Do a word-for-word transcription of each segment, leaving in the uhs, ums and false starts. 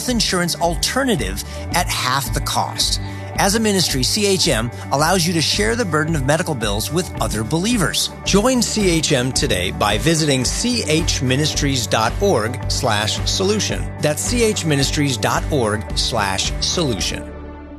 health insurance alternative at half the cost. As a ministry, C H M allows you to share the burden of medical bills with other believers. Join C H M today by visiting chministries.org slash solution. That's chministries.org slash solution.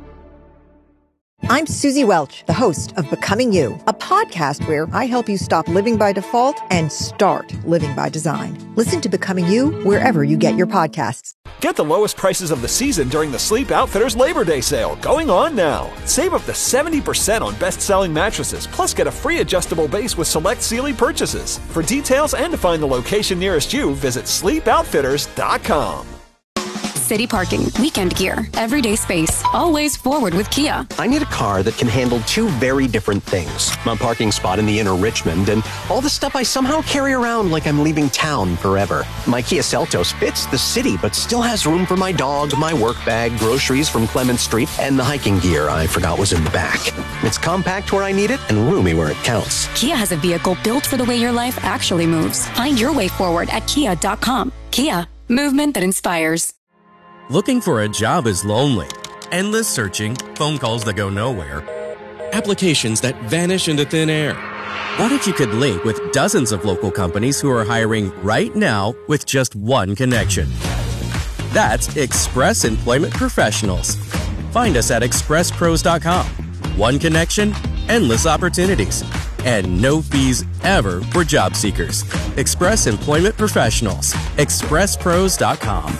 I'm Susie Welch, the host of Becoming You, a podcast where I help you stop living by default and start living by design. Listen to Becoming You wherever you get your podcasts. Get the lowest prices of the season during the Sleep Outfitters Labor Day sale, going on now. Save up to seventy percent on best-selling mattresses, plus get a free adjustable base with select Sealy purchases. For details and to find the location nearest you, visit sleep outfitters dot com. City parking, weekend gear, everyday space, always forward with Kia. I need a car that can handle two very different things. My parking spot in the inner Richmond and all the stuff I somehow carry around like I'm leaving town forever. My Kia Seltos fits the city, but still has room for my dog, my work bag, groceries from Clement Street, and the hiking gear I forgot was in the back. It's compact where I need it and roomy where it counts. Kia has a vehicle built for the way your life actually moves. Find your way forward at kia dot com. Kia, movement that inspires. Looking for a job is lonely. Endless searching, phone calls that go nowhere, applications that vanish into thin air. What if you could link with dozens of local companies who are hiring right now with just one connection? That's Express Employment Professionals. Find us at express pros dot com. One connection, endless opportunities, and no fees ever for job seekers. Express Employment Professionals. express pros dot com.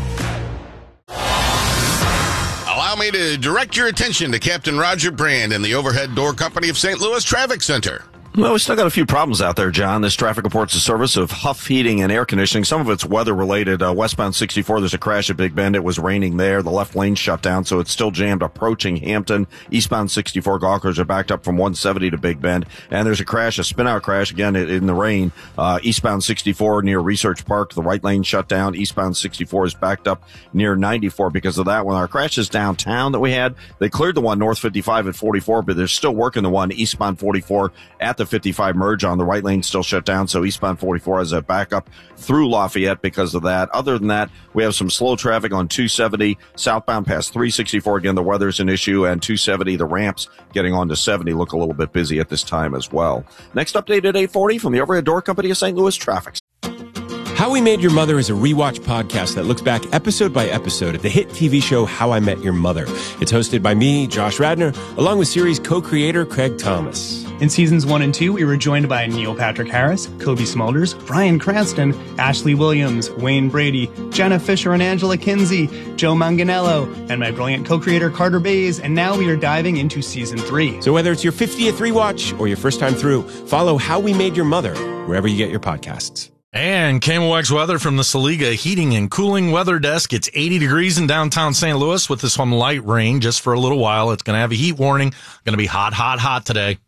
Allow me to direct your attention to Captain Roger Brand and the Overhead Door Company of Saint Louis Traffic Center. Well, we still got a few problems out there, John. This traffic reports the service of Huff Heating and Air Conditioning. Some of it's weather-related. Uh, westbound sixty-four, there's a crash at Big Bend. It was raining there. The left lane shut down, so it's still jammed approaching Hampton. Eastbound sixty-four, Gawkers are backed up from one seventy to Big Bend. And there's a crash, a spin-out crash, again, in the rain. Uh, eastbound sixty-four near Research Park, the right lane shut down. Eastbound sixty-four is backed up near ninety-four because of that. When our crashes downtown that we had, they cleared the one north fifty-five at forty-four, but they're still working the one eastbound forty-four at the fifty-five merge on. The right lane still shut down, so eastbound forty-four has a backup through Lafayette because of that. Other than that, we have some slow traffic on two seventy southbound past three sixty-four. Again, the weather's an issue, and two seventy, the ramps getting on to seventy look a little bit busy at this time as well. Next update at eight forty from the Overhead Door Company of Saint Louis Traffic. How We Made Your Mother is a rewatch podcast that looks back episode by episode at the hit T V show How I Met Your Mother. It's hosted by me, Josh Radnor, along with series co-creator Craig Thomas. In seasons one and two, we were joined by Neil Patrick Harris, Kobe Smulders, Bryan Cranston, Ashley Williams, Wayne Brady, Jenna Fisher and Angela Kinsey, Joe Manganiello, and my brilliant co-creator Carter Bays, and now we are diving into season three. So whether it's your fiftieth rewatch or your first time through, follow How We Made Your Mother wherever you get your podcasts. And K M O X weather from the Saliga Heating and Cooling Weather Desk. It's eighty degrees in downtown Saint Louis with some light rain just for a little while. It's going to have a heat warning. Going to be hot, hot, hot today.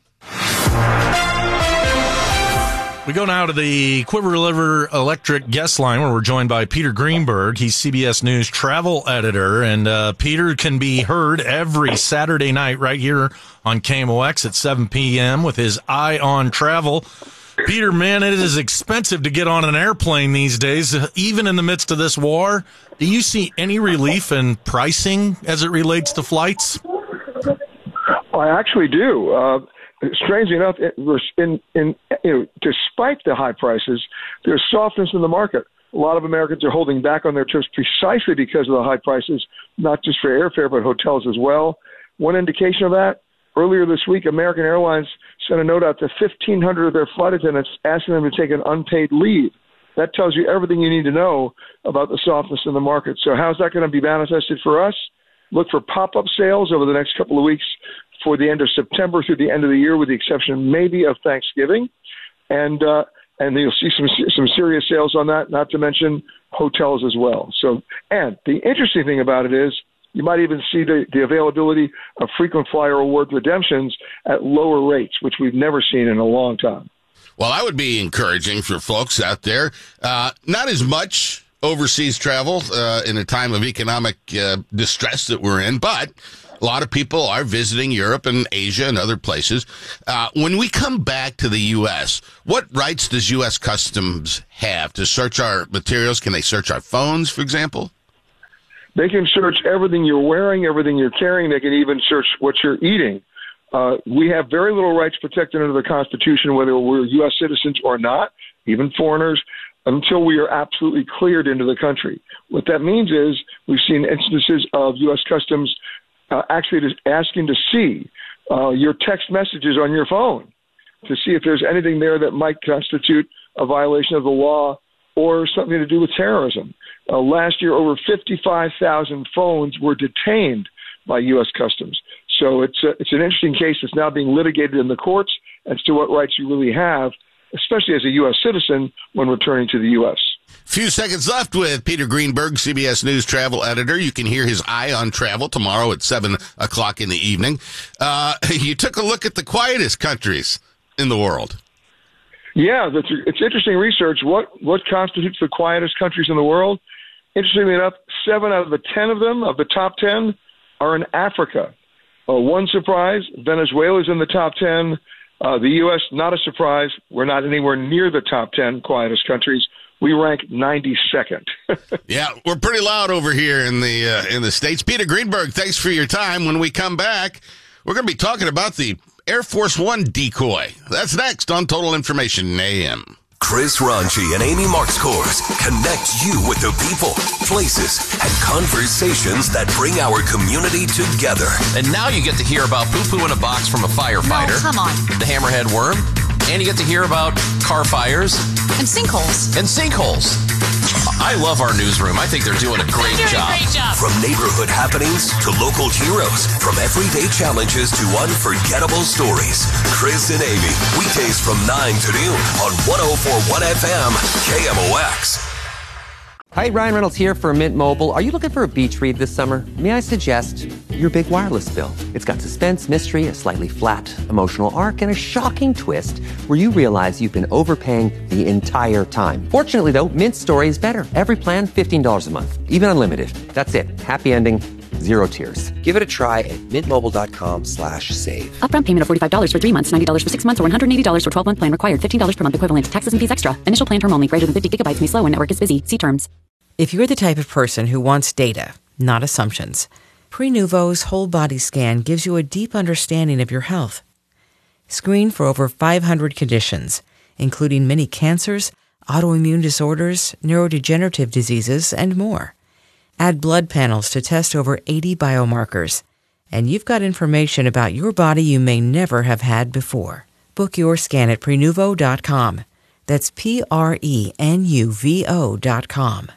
We go now to the Quiver River Electric guest line where we're joined by Peter Greenberg. He's C B S News travel editor, and uh, Peter can be heard every Saturday night right here on K M O X at seven p.m. with his Eye on Travel. Peter, man, it is expensive to get on an airplane these days, even in the midst of this war. Do you see any relief in pricing as it relates to flights? I actually do. Uh, strangely enough, in, in, you know, despite the high prices, there's softness in the market. A lot of Americans are holding back on their trips precisely because of the high prices, not just for airfare, but hotels as well. One indication of that, earlier this week, American Airlines sent a note out to fifteen hundred of their flight attendants asking them to take an unpaid leave. That tells you everything you need to know about the softness in the market. So how's that going to be manifested for us? Look for pop-up sales over the next couple of weeks for the end of September through the end of the year, with the exception maybe of Thanksgiving. And uh, and you'll see some some serious sales on that, not to mention hotels as well. So, and the interesting thing about it is, you might even see the, the availability of frequent flyer award redemptions at lower rates, which we've never seen in a long time. Well, I would be encouraging for folks out there, uh, not as much overseas travel uh, in a time of economic uh, distress that we're in, but a lot of people are visiting Europe and Asia and other places. Uh, when we come back to the U S, what rights does U S Customs have to search our materials? Can they search our phones, for example? They can search everything you're wearing, everything you're carrying. They can even search what you're eating. Uh, we have very little rights protected under the Constitution, whether we're U S citizens or not, even foreigners, until we are absolutely cleared into the country. What that means is we've seen instances of U S Customs uh, actually just asking to see uh, your text messages on your phone to see if there's anything there that might constitute a violation of the law or something to do with terrorism. Uh, last year, over fifty-five thousand phones were detained by U S Customs. So it's a, it's an interesting case that's now being litigated in the courts as to what rights you really have, especially as a U S citizen when returning to the U S. Few seconds left with Peter Greenberg, C B S News travel editor. You can hear his eye on travel tomorrow at seven o'clock in the evening. Uh, you took a look at the quietest countries in the world. Yeah, that's, it's interesting research. What what constitutes the quietest countries in the world? Interestingly enough, seven out of the ten of them, of the top ten, are in Africa. Uh, one surprise, Venezuela is in the top ten. Uh, the U S, not a surprise. We're not anywhere near the top ten quietest countries. We rank ninety-second. Yeah, we're pretty loud over here in the uh, in the States. Peter Greenberg, thanks for your time. When we come back, we're going to be talking about the Air Force One decoy. That's next on Total Information A M. Chris Ranchi and Amy Marks-Kors connect you with the people, places, and conversations that bring our community together. And now you get to hear about poo-poo in a box from a firefighter. No, come on. The hammerhead worm. And you get to hear about car fires. And sinkholes. And sinkholes. I love our newsroom. I think they're doing a great they're doing job. A great job. From neighborhood happenings to local heroes, from everyday challenges to unforgettable stories. Chris and Amy, weekdays from nine to noon on one oh four point one F M, K M O X. Hi, Ryan Reynolds here for Mint Mobile. Are you looking for a beach read this summer? May I suggest your big wireless bill? It's got suspense, mystery, a slightly flat emotional arc, and a shocking twist where you realize you've been overpaying the entire time. Fortunately, though, Mint's story is better. Every plan, fifteen dollars a month, even unlimited. That's it. Happy ending, zero tears. Give it a try at mintmobile.com slash save. Upfront payment of forty-five dollars for three months, ninety dollars for six months, or one hundred eighty dollars for twelve-month plan required. fifteen dollars per month equivalent. Taxes and fees extra. Initial plan term only. Greater than fifty gigabytes may slow when network is busy. See terms. If you're the type of person who wants data, not assumptions, Prenuvo's whole body scan gives you a deep understanding of your health. Screen for over five hundred conditions, including many cancers, autoimmune disorders, neurodegenerative diseases, and more. Add blood panels to test over eighty biomarkers, and you've got information about your body you may never have had before. Book your scan at Prenuvo dot com. That's P R E N U V O dot com.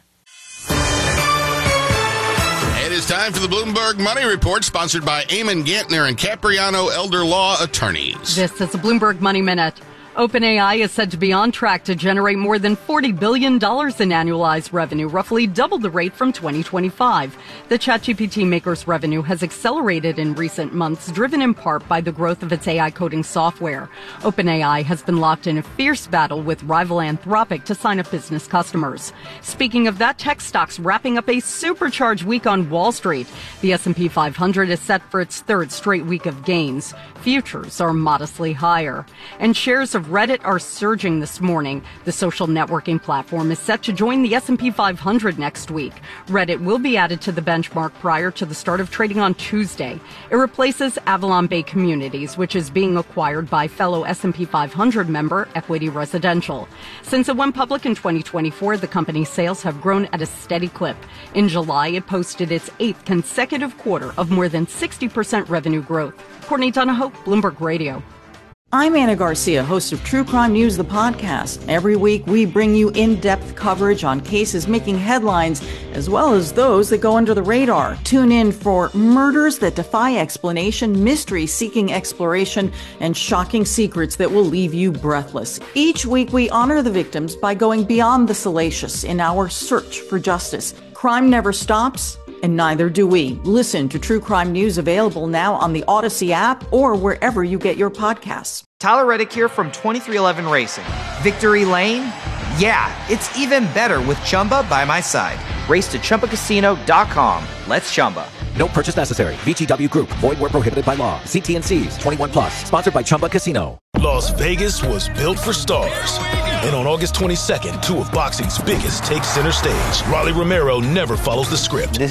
It is time for the Bloomberg Money Report, sponsored by Eamon Gantner and Capriano Elder Law Attorneys. This is the Bloomberg Money Minute. OpenAI is said to be on track to generate more than forty billion dollars in annualized revenue, roughly double the rate from twenty twenty-five. The ChatGPT maker's revenue has accelerated in recent months, driven in part by the growth of its A I coding software. OpenAI has been locked in a fierce battle with rival Anthropic to sign up business customers. Speaking of that, tech stocks wrapping up a supercharged week on Wall Street. The S and P five hundred is set for its third straight week of gains. Futures are modestly higher. And shares of Reddit are surging this morning. The social networking platform is set to join the S and P five hundred next week. Reddit will be added to the benchmark prior to the start of trading on Tuesday. It replaces Avalon Bay Communities, which is being acquired by fellow S and P five hundred member Equity Residential. Since it went public in twenty twenty-four, the company's sales have grown at a steady clip. In July, it posted its eighth consecutive quarter of more than sixty percent revenue growth. Courtney Donahoe, Bloomberg Radio. I'm Anna Garcia, host of True Crime News, the podcast. Every week, we bring you in-depth coverage on cases making headlines, as well as those that go under the radar. Tune in for murders that defy explanation, mysteries seeking exploration, and shocking secrets that will leave you breathless. Each week, we honor the victims by going beyond the salacious in our search for justice. Crime never stops, and neither do we. Listen to True Crime News, available now on the Odyssey app or wherever you get your podcasts. Tyler Reddick here from twenty-three eleven Racing. Victory Lane? Yeah, it's even better with Chumba by my side. Race to Chumba Casino dot com. Let's Chumba. No purchase necessary. V G W Group. Void where prohibited by law. See T and C's. twenty-one plus. Sponsored by Chumba Casino. Las Vegas was built for stars. And on August twenty-second, two of boxing's biggest take center stage. Rolly Romero never follows the script. This